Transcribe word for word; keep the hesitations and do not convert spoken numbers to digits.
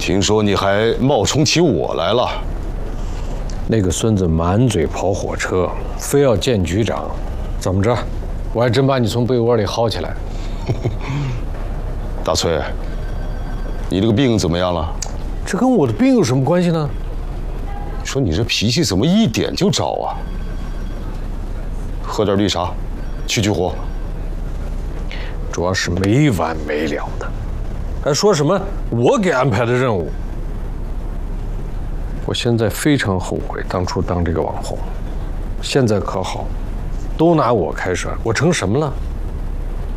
听说你还冒充起我来了。 那个孙子满嘴跑火车，非要见局长，怎么着？我还真把你从被窝里薅起来。 大崔，你这个病怎么样了？ 这跟我的病有什么关系呢？ 说你这脾气怎么一点就着啊？喝点绿茶，去去火。 主要是没完没了的，还说什么我给安排的任务。我现在非常后悔当初当这个网红，现在可好，都拿我开涮，我成什么了？